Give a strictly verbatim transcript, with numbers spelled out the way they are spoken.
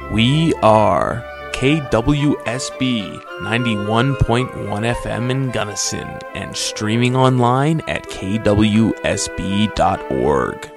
We are K W S B ninety-one point one F M in Gunnison and streaming online at K W S B dot org.